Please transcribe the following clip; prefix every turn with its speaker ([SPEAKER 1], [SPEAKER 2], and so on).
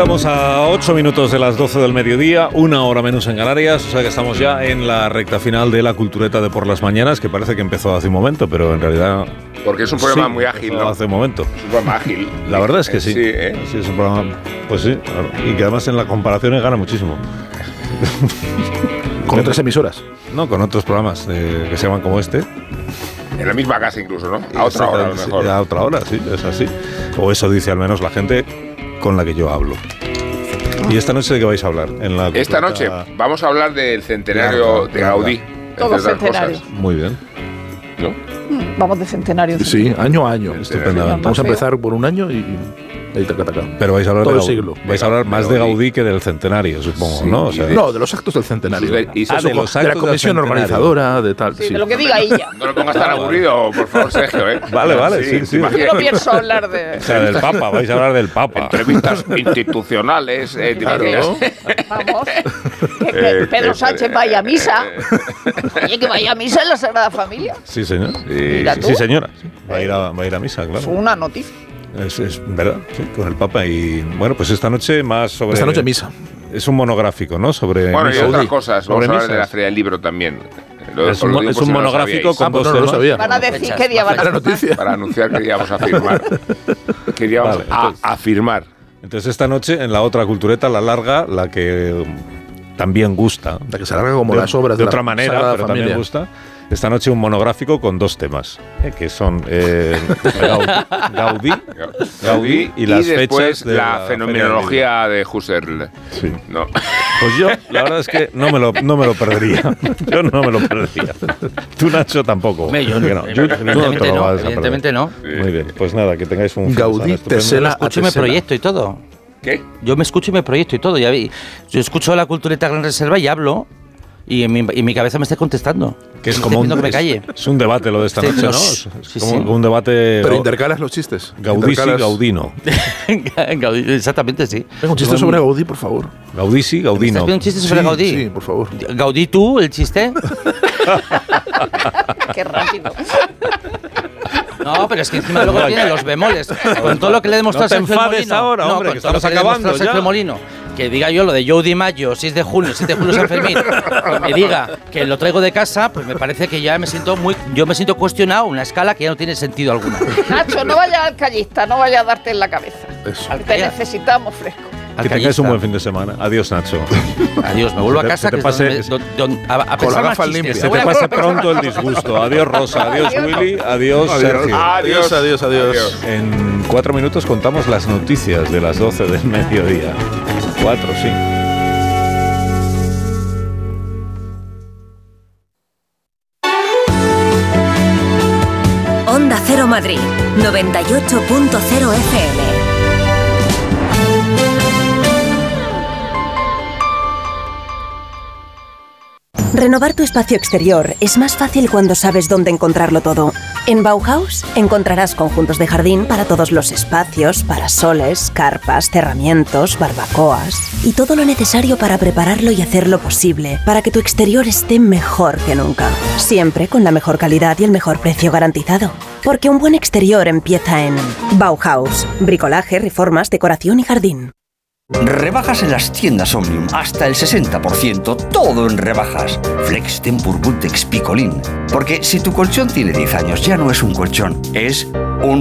[SPEAKER 1] Estamos a 8 minutos de las 12 del mediodía, una hora menos en Canarias, o sea que estamos ya en la recta final de la cultureta de por las mañanas, que parece que empezó hace un momento, pero en realidad...
[SPEAKER 2] Porque es un programa muy ágil, ¿no?
[SPEAKER 1] Hace un momento.
[SPEAKER 2] Es un programa ágil.
[SPEAKER 1] La verdad es que sí.
[SPEAKER 2] Sí,
[SPEAKER 1] Sí, es un programa... Pues sí, claro. Y que además en las comparaciones gana muchísimo.
[SPEAKER 3] ¿Con otras emisoras?
[SPEAKER 1] No, con otros programas que se llaman como este.
[SPEAKER 2] En la misma casa incluso, ¿no? A otra hora, a lo mejor.
[SPEAKER 1] A otra hora, sí, es así. O eso dice al menos la gente con la que yo hablo. ¿Y esta noche de qué vais a hablar?
[SPEAKER 2] Esta noche vamos a hablar del centenario de Gaudí.
[SPEAKER 4] Todo centenario.
[SPEAKER 1] Muy bien.
[SPEAKER 2] ¿No?
[SPEAKER 4] Vamos de centenario.
[SPEAKER 3] Sí, año a año.
[SPEAKER 1] Estupendamente.
[SPEAKER 3] Vamos a empezar por un año y ahí taca.
[SPEAKER 1] Pero vais a hablar
[SPEAKER 3] todo
[SPEAKER 1] de
[SPEAKER 3] el siglo.
[SPEAKER 1] Vais a hablar más de Gaudí que del centenario, supongo,
[SPEAKER 2] Sí,
[SPEAKER 1] ¿no? O sea,
[SPEAKER 3] No, de los actos del centenario.
[SPEAKER 2] de los
[SPEAKER 3] de la comisión organizadora, de tal.
[SPEAKER 4] Sí, de lo que diga ella.
[SPEAKER 2] No lo pongas tan aburrido, por favor, Sergio, ¿eh?
[SPEAKER 1] Vale, sí.
[SPEAKER 4] Yo no pienso hablar de...
[SPEAKER 1] O sea, del Papa, vais a hablar del Papa.
[SPEAKER 2] Entrevistas institucionales,
[SPEAKER 3] Claro.
[SPEAKER 4] Vamos. Que Pedro Sánchez vaya a misa. Oye, que vaya a misa en la Sagrada Familia.
[SPEAKER 1] Sí, señor.
[SPEAKER 4] Mira tú.
[SPEAKER 1] Sí, señora. Va a ir a misa, claro.
[SPEAKER 4] Fue una noticia.
[SPEAKER 1] Es verdad, sí, con el Papa. Y bueno, pues esta noche más sobre...
[SPEAKER 3] Esta noche misa.
[SPEAKER 1] Es un monográfico, ¿no? Sobre
[SPEAKER 2] Bueno, y
[SPEAKER 1] misa.
[SPEAKER 2] otras cosas. Vamos
[SPEAKER 1] Sobre
[SPEAKER 2] a hablar de la
[SPEAKER 1] misas.
[SPEAKER 2] Feria del Libro también.
[SPEAKER 1] Es un monográfico con dos
[SPEAKER 3] no lo
[SPEAKER 1] temas.
[SPEAKER 3] sabía.
[SPEAKER 4] Van a decir qué día van a
[SPEAKER 3] Era
[SPEAKER 4] firmar.
[SPEAKER 3] noticia.
[SPEAKER 2] Para anunciar que íbamos a firmar. Que íbamos
[SPEAKER 1] Vale, entonces-
[SPEAKER 2] a firmar.
[SPEAKER 1] Entonces esta noche en la otra cultureta, la larga, la que también gusta.
[SPEAKER 3] La que se alarga como las obras
[SPEAKER 1] de
[SPEAKER 3] de
[SPEAKER 1] otra
[SPEAKER 3] la
[SPEAKER 1] manera,
[SPEAKER 3] Sagrada
[SPEAKER 1] pero
[SPEAKER 3] Familia.
[SPEAKER 1] también gusta. Esta noche un monográfico con dos temas, que son Gaudí y las
[SPEAKER 2] después
[SPEAKER 1] fechas de
[SPEAKER 2] la fenomenología de Husserl.
[SPEAKER 1] Sí.
[SPEAKER 2] No.
[SPEAKER 1] Pues yo, la verdad es que no me lo perdería. Yo no me lo perdería. Tú, Nacho, tampoco.
[SPEAKER 5] Yo
[SPEAKER 1] Que no. Tú no te lo vas a perder.
[SPEAKER 5] evidentemente no.
[SPEAKER 1] Muy bien, pues nada, que tengáis un fin de
[SPEAKER 3] Gaudí,
[SPEAKER 1] semana estupendo.
[SPEAKER 3] Tesela,
[SPEAKER 5] Escucho y me
[SPEAKER 3] Tesela.
[SPEAKER 5] proyecto y todo.
[SPEAKER 2] ¿Qué?
[SPEAKER 5] Yo me escucho y me proyecto y todo. Ya vi. Yo escucho la cultureta Gran Reserva y hablo. Y en mi cabeza me está contestando.
[SPEAKER 1] Que es
[SPEAKER 5] Me
[SPEAKER 1] como
[SPEAKER 5] está diciendo que me calle.
[SPEAKER 1] es un debate lo de esta
[SPEAKER 5] Sí,
[SPEAKER 1] noche, ¿no?
[SPEAKER 5] sí,
[SPEAKER 1] Es
[SPEAKER 5] sí,
[SPEAKER 1] como
[SPEAKER 5] sí.
[SPEAKER 1] un debate
[SPEAKER 3] Pero intercalas los chistes.
[SPEAKER 1] Gaudí sí,
[SPEAKER 3] Intercalas-
[SPEAKER 1] Gaudino.
[SPEAKER 5] Gaudí, exactamente, sí.
[SPEAKER 3] Venga, un chiste sobre Gaudí, por favor.
[SPEAKER 1] Gaudí sí,
[SPEAKER 5] ¿Me
[SPEAKER 1] Gaudino.
[SPEAKER 5] estás pidiendo un chiste sobre
[SPEAKER 3] Sí,
[SPEAKER 5] Gaudí?
[SPEAKER 3] sí, por favor.
[SPEAKER 5] ¿Gaudí tú, el chiste?
[SPEAKER 4] Qué rápido.
[SPEAKER 5] No, pero es que encima luego tiene los bemoles. Con todo lo que le he demostrado
[SPEAKER 1] No te
[SPEAKER 5] a Sergio
[SPEAKER 1] enfades
[SPEAKER 5] Molino.
[SPEAKER 1] ahora, hombre,
[SPEAKER 5] con
[SPEAKER 1] que
[SPEAKER 5] todo lo
[SPEAKER 1] estamos
[SPEAKER 5] le he demostrado
[SPEAKER 1] acabando
[SPEAKER 5] a Sergio
[SPEAKER 1] ya.
[SPEAKER 5] Molino. Que diga yo lo de Joe Di Maggio, 6 de junio San Fermín, que me diga que lo traigo de casa, pues me parece que ya me siento cuestionado, una escala que ya no tiene sentido alguna.
[SPEAKER 4] Nacho, no vayas al callista, no vayas a darte en la cabeza.
[SPEAKER 3] Eso.
[SPEAKER 4] Te necesitamos fresco.
[SPEAKER 1] Que tengáis un buen fin de semana. Adiós, Nacho.
[SPEAKER 5] Adiós, me vuelvo a casa
[SPEAKER 1] Que te
[SPEAKER 5] que es donde-
[SPEAKER 1] pase-
[SPEAKER 5] a
[SPEAKER 3] Con la
[SPEAKER 5] pensar más
[SPEAKER 3] gafa
[SPEAKER 5] chistes.
[SPEAKER 3] limpia.
[SPEAKER 1] Que te pase pronto el disgusto. Adiós, Rosa. Adiós, Willy. Adiós, Sergio.
[SPEAKER 2] Adiós.
[SPEAKER 3] Adiós.
[SPEAKER 1] En 4 minutos contamos las noticias de las 12 del mediodía. 4, sí.
[SPEAKER 6] Onda Cero Madrid, 98.0 FM. Renovar tu espacio exterior es más fácil cuando sabes dónde encontrarlo todo. En Bauhaus encontrarás conjuntos de jardín para todos los espacios, parasoles, carpas, cerramientos, barbacoas y todo lo necesario para prepararlo y hacerlo posible, para que tu exterior esté mejor que nunca. Siempre con la mejor calidad y el mejor precio garantizado. Porque un buen exterior empieza en Bauhaus. Bricolaje, reformas, decoración y jardín.
[SPEAKER 7] Rebajas en las tiendas Omnium, hasta el 60%, todo en rebajas. Flex, Tempur, Bultex, Picolín. Porque si tu colchón tiene 10 años, ya no es un colchón, es un